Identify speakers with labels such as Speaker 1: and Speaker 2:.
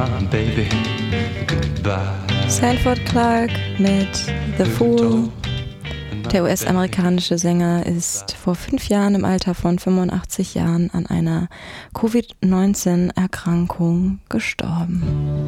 Speaker 1: Baby, goodbye.
Speaker 2: Sanford Clarke mit The Fool. Der US-amerikanische Sänger ist vor 5 Jahren im Alter von 85 Jahren an einer Covid-19-Erkrankung gestorben.